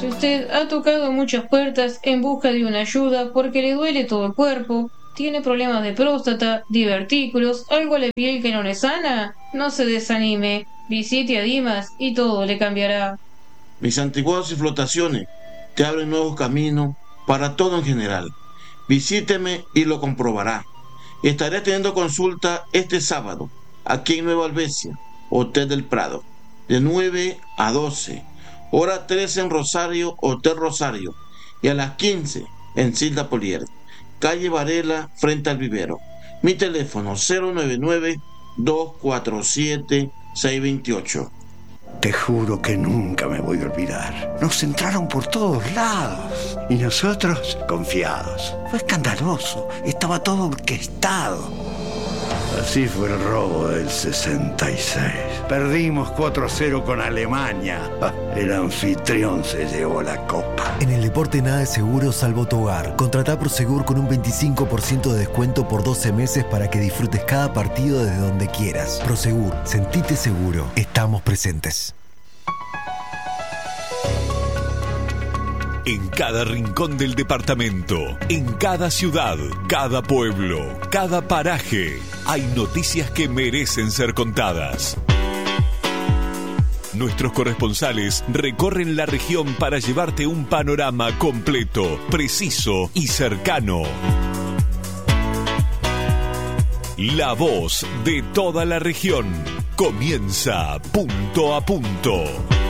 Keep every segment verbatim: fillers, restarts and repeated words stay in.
Si usted ha tocado muchas puertas en busca de una ayuda porque le duele todo el cuerpo, tiene problemas de próstata, divertículos, algo a la piel que no le sana, no se desanime, visite a Dimas y todo le cambiará. Mis antiguados y flotaciones te abren nuevos caminos para todo en general. Visíteme y lo comprobará. Estaré teniendo consulta este sábado, aquí en Nueva Albesia, Hotel del Prado, de nueve a doce, hora trece en Rosario, Hotel Rosario, y a las quince en Silda Polier, calle Varela, frente al vivero. Mi teléfono cero nueve nueve, dos cuatro siete, seis dos ocho. Te juro que nunca me voy a olvidar. Nos entraron por todos lados y nosotros confiados. Fue escandaloso, estaba todo orquestado. Así fue el robo del sesenta y seis. Perdimos cuatro a cero con Alemania. El anfitrión se llevó la copa. En el deporte nada es seguro salvo tu hogar. Contratá Prosegur con un veinticinco por ciento de descuento por doce meses para que disfrutes cada partido desde donde quieras. Prosegur, sentite seguro. Estamos presentes. En cada rincón del departamento, en cada ciudad, cada pueblo, cada paraje, hay noticias que merecen ser contadas. Nuestros corresponsales recorren la región para llevarte un panorama completo, preciso y cercano. La voz de toda la región comienza punto a punto.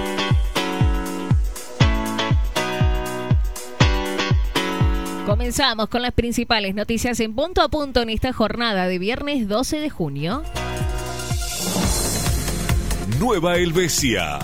Comenzamos con las principales noticias en punto a punto en esta jornada de viernes doce de junio. Nueva Helvecia.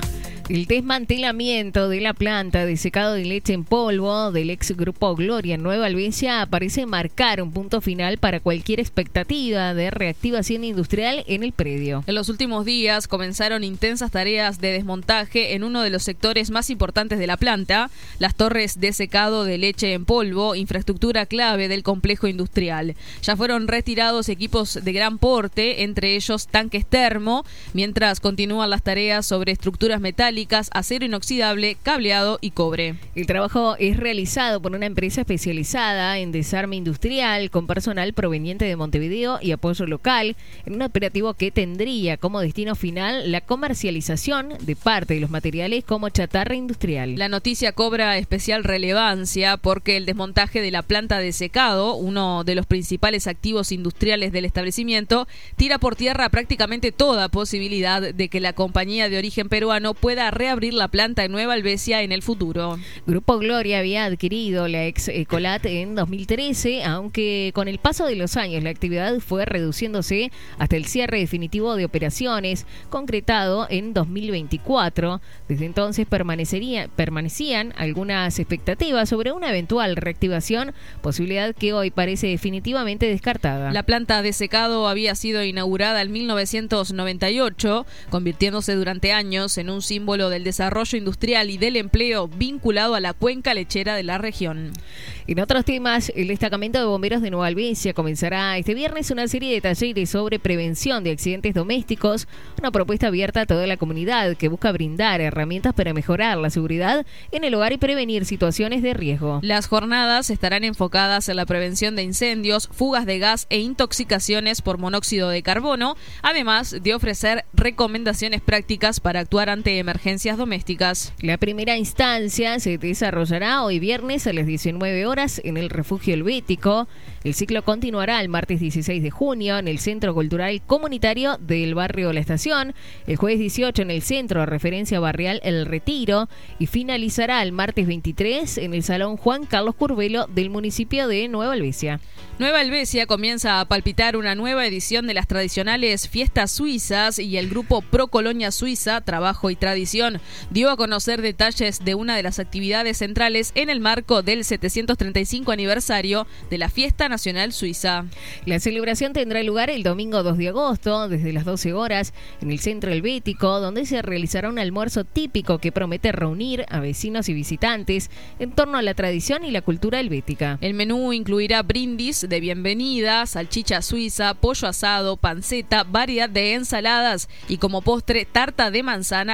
El desmantelamiento de la planta de secado de leche en polvo del ex Grupo Gloria en Nueva Helvecia parece marcar un punto final para cualquier expectativa de reactivación industrial en el predio. En los últimos días comenzaron intensas tareas de desmontaje en uno de los sectores más importantes de la planta, las torres de secado de leche en polvo, infraestructura clave del complejo industrial. Ya fueron retirados equipos de gran porte, entre ellos tanques termo, mientras continúan las tareas sobre estructuras metálicas, acero inoxidable, cableado y cobre. El trabajo es realizado por una empresa especializada en desarme industrial con personal proveniente de Montevideo y apoyo local en un operativo que tendría como destino final la comercialización de parte de los materiales como chatarra industrial. La noticia cobra especial relevancia porque el desmontaje de la planta de secado, uno de los principales activos industriales del establecimiento, tira por tierra prácticamente toda posibilidad de que la compañía de origen peruano pueda reabrir la planta en Nueva Helvecia en el futuro. Grupo Gloria había adquirido la ex Ecolat en dos mil trece, aunque con el paso de los años la actividad fue reduciéndose hasta el cierre definitivo de operaciones, concretado en dos mil veinticuatro. Desde entonces permanecería, permanecían algunas expectativas sobre una eventual reactivación, posibilidad que hoy parece definitivamente descartada. La planta de secado había sido inaugurada en mil novecientos noventa y ocho, convirtiéndose durante años en un símbolo del desarrollo industrial y del empleo vinculado a la cuenca lechera de la región. En otros temas, el destacamento de bomberos de Nueva Helvecia comenzará este viernes una serie de talleres sobre prevención de accidentes domésticos, una propuesta abierta a toda la comunidad que busca brindar herramientas para mejorar la seguridad en el hogar y prevenir situaciones de riesgo. Las jornadas estarán enfocadas en la prevención de incendios, fugas de gas e intoxicaciones por monóxido de carbono, además de ofrecer recomendaciones prácticas para actuar ante emergencias domésticas. La primera instancia se desarrollará hoy viernes a las diecinueve horas en el Refugio Helvético. El ciclo continuará el martes dieciséis de junio en el Centro Cultural Comunitario del barrio La Estación, el jueves dieciocho en el Centro de Referencia Barrial El Retiro y finalizará el martes veintitrés en el Salón Juan Carlos Curvelo del municipio de Nueva Helvecia. Nueva Helvecia comienza a palpitar una nueva edición de las tradicionales fiestas suizas y el grupo Pro Colonia Suiza, Trabajo y Tradición, dio a conocer detalles de una de las actividades centrales en el marco del setecientos treinta y cinco aniversario de la Fiesta Nacional Suiza. La celebración tendrá lugar el domingo dos de agosto, desde las doce horas, en el Centro Helvético, donde se realizará un almuerzo típico que promete reunir a vecinos y visitantes en torno a la tradición y la cultura helvética. El menú incluirá brindis de bienvenida, salchicha suiza, pollo asado, panceta, variedad de ensaladas y como postre tarta de manzana con helado.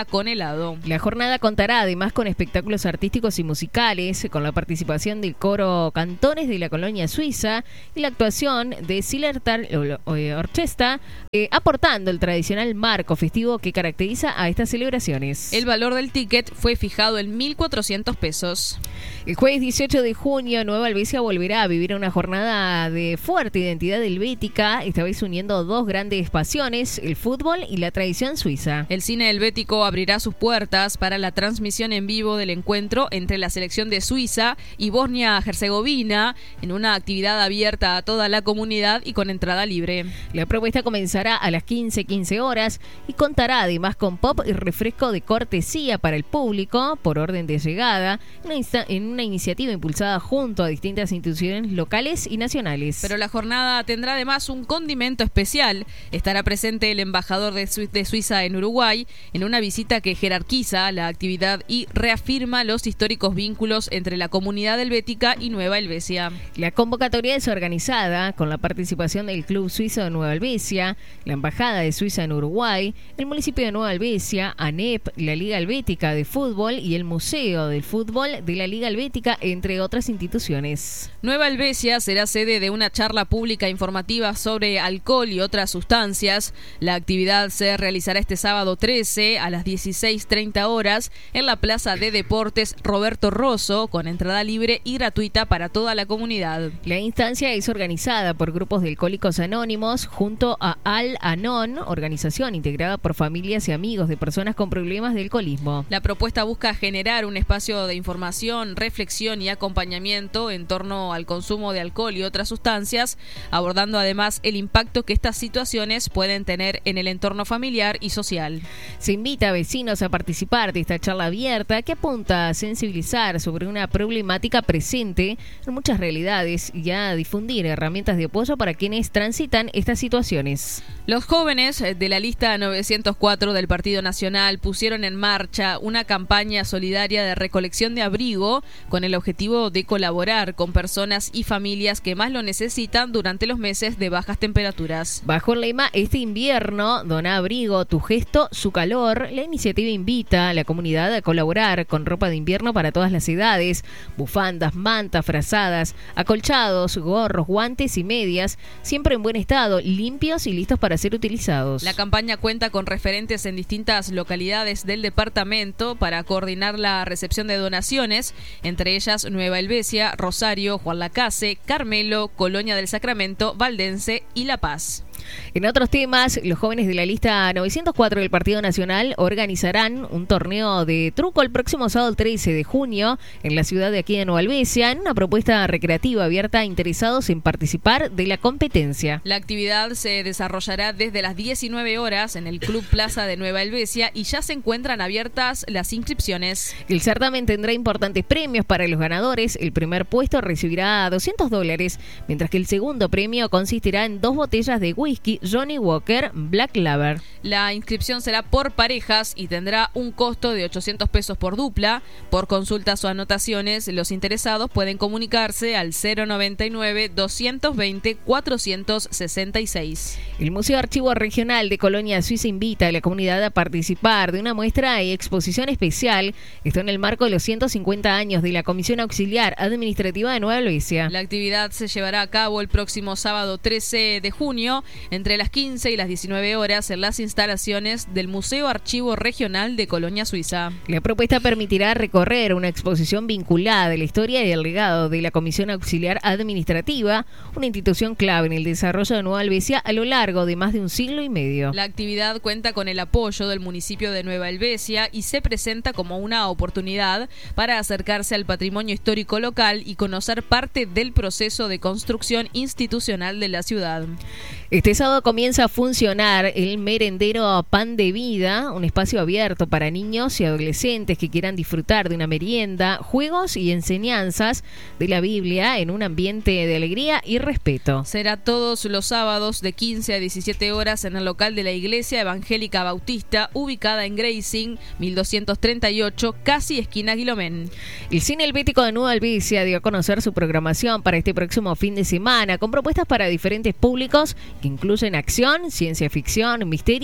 lado. La jornada contará además con espectáculos artísticos y musicales, con la participación del coro Cantones de la Colonia Suiza y la actuación de Zillertal Orchestra, eh, aportando el tradicional marco festivo que caracteriza a estas celebraciones. El valor del ticket fue fijado en mil cuatrocientos pesos. El jueves dieciocho de junio, Nueva Helvecia volverá a vivir una jornada de fuerte identidad helvética, esta vez uniendo dos grandes pasiones, el fútbol y la tradición suiza. El cine helvético abrirá sus puertas para la transmisión en vivo del encuentro entre la selección de Suiza y Bosnia-Herzegovina, en una actividad abierta a toda la comunidad y con entrada libre. La propuesta comenzará a las quince quince horas y contará además con pop y refresco de cortesía para el público por orden de llegada, en una, insta- en una iniciativa impulsada junto a distintas instituciones locales y nacionales. Pero la jornada tendrá además un condimento especial. Estará presente el embajador de, Su- de Suiza en Uruguay en una visita que jerarquiza la actividad y reafirma los históricos vínculos entre la comunidad helvética y Nueva Helvecia. La convocatoria es organizada con la participación del Club Suizo de Nueva Helvecia, la Embajada de Suiza en Uruguay, el municipio de Nueva Helvecia, ANEP, la Liga Helvética de Fútbol y el Museo del Fútbol de la Liga Helvética, entre otras instituciones. Nueva Helvecia será sede de una charla pública informativa sobre alcohol y otras sustancias. La actividad se realizará este sábado trece a las dieciséis treinta horas en la Plaza de Deportes Roberto Rosso, con entrada libre y gratuita para toda la comunidad. La instancia es organizada por grupos de alcohólicos anónimos junto a Al-Anon, organización integrada por familias y amigos de personas con problemas de alcoholismo. La propuesta busca generar un espacio de información, reflexión y acompañamiento en torno al consumo de alcohol y otras sustancias, abordando además el impacto que estas situaciones pueden tener en el entorno familiar y social. Se invita a vecinos a participar de esta charla abierta que apunta a sensibilizar sobre una problemática presente en muchas realidades y a difundir herramientas de apoyo para quienes transitan estas situaciones. Los jóvenes de la lista novecientos cuatro del Partido Nacional pusieron en marcha una campaña solidaria de recolección de abrigo con el objetivo de colaborar con personas y familias que más lo necesitan durante los meses de bajas temperaturas. Bajo el lema "Este invierno, dona abrigo, tu gesto, su calor", la iniciativa invita a la comunidad a colaborar con ropa de invierno para todas las edades, bufandas, mantas, frazadas, acolchados, gorros, guantes y medias, siempre en buen estado, limpios y listos para ser utilizados. La campaña cuenta con referentes en distintas localidades del departamento para coordinar la recepción de donaciones, entre ellas Nueva Helvecia, Rosario, Juan Lacase, Carmelo, Colonia del Sacramento, Valdense y La Paz. En otros temas, los jóvenes de la lista novecientos cuatro del Partido Nacional organizarán un torneo de truco el próximo sábado trece de junio en la ciudad de aquí de Nueva Helvecia, en una propuesta recreativa abierta a interesados en participar de la competencia. La actividad se desarrollará desde las diecinueve horas en el Club Plaza de Nueva Helvecia y ya se encuentran abiertas las inscripciones. El certamen tendrá importantes premios para los ganadores. El primer puesto recibirá doscientos dólares, mientras que el segundo premio consistirá en dos botellas de whisky Johnny Walker Black Label. La inscripción será por parejas y tendrá un costo de ochocientos pesos por dupla. Por consultas o anotaciones, los interesados pueden comunicarse al cero noventa y nueve, doscientos veinte, cuatrocientos sesenta y seis. El Museo Archivo Regional de Colonia Suiza invita a la comunidad a participar de una muestra y exposición especial. Esto en el marco de los ciento cincuenta años de la Comisión Auxiliar Administrativa de Nueva Helvecia. La actividad se llevará a cabo el próximo sábado trece de junio entre las quince y las diecinueve horas en las instalaciones del Museo Archivo Regional de Colonia Suiza. La propuesta permitirá recorrer una exposición vinculada a la historia y el legado de la Comisión Auxiliar Administrativa, una institución clave en el desarrollo de Nueva Helvecia a lo largo de más de un siglo y medio. La actividad cuenta con el apoyo del municipio de Nueva Helvecia y se presenta como una oportunidad para acercarse al patrimonio histórico local y conocer parte del proceso de construcción institucional de la ciudad. Este sábado comienza a funcionar el merendero Pan de Vida, un espacio abierto para niños y adolescentes que quieran disfrutar de una merienda, juegos y enseñanzas de la Biblia en un ambiente de alegría y respeto. Será todos los sábados de quince a diecisiete horas en el local de la Iglesia Evangélica Bautista, ubicada en Greising, mil doscientos treinta y ocho, casi esquina Guilomén. El Cine Helvético de Nueva Helvecia dio a conocer su programación para este próximo fin de semana, con propuestas para diferentes públicos que incluyen acción, ciencia ficción, misterio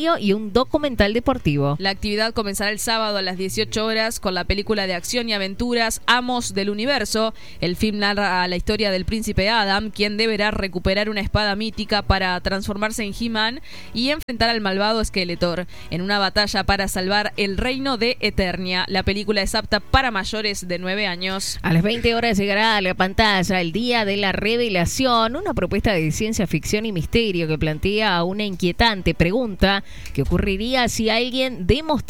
misterio y un documental deportivo. La actividad comenzará el sábado a las dieciocho horas con la película de acción y aventuras Amos del Universo. El film narra la historia del príncipe Adam, quien deberá recuperar una espada mítica para transformarse en He-Man y enfrentar al malvado Skeletor en una batalla para salvar el reino de Eternia. La película es apta para mayores de nueve años. A las veinte horas llegará a la pantalla El Día de la Revelación, una propuesta de ciencia ficción y misterio que plantea una inquietante pregunta: ¿qué ocurriría si alguien demostrara